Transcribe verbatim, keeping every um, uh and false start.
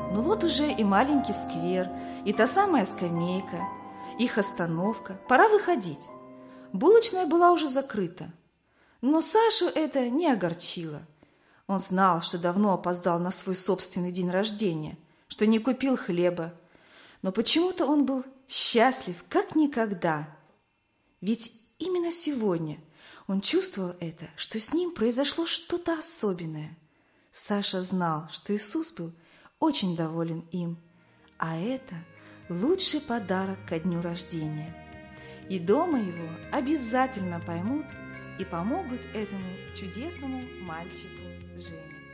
Ну вот уже и маленький сквер, и та самая скамейка, их остановка. Пора выходить. Булочная была уже закрыта. Но Сашу это не огорчило. Он знал, что давно опоздал на свой собственный день рождения, что не купил хлеба. Но почему-то он был счастлив, как никогда. Ведь именно сегодня он чувствовал это, что с ним произошло что-то особенное. Саша знал, что Иисус был очень доволен им, а это лучший подарок ко дню рождения. И дома его обязательно поймут и помогут этому чудесному мальчику жить.